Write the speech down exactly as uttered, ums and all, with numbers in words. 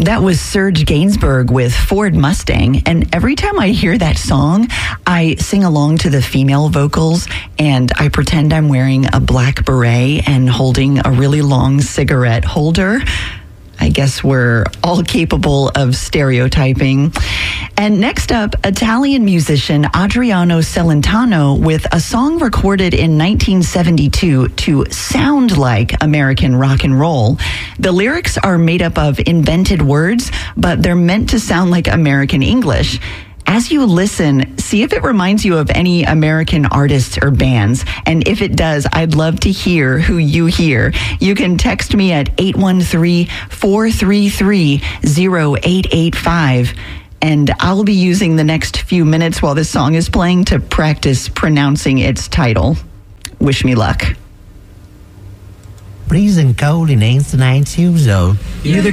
That was Serge Gainsbourg with Ford Mustang. And every time I hear that song, I sing along to the female vocals and I pretend I'm wearing a black beret and holding a really long cigarette holder. I guess we're all capable of stereotyping. And next up, Italian musician Adriano Celentano with a song recorded in nineteen seventy-two to sound like American rock and roll. The lyrics are made up of invented words, but they're meant to sound like American English. As you listen, see if it reminds you of any American artists or bands. And if it does, I'd love to hear who you hear. You can text me at eight one three, four three three, zero eight eight five. And I'll be using the next few minutes while this song is playing to practice pronouncing its title. Wish me luck. Freezing cold in eighty-nine years old. You're the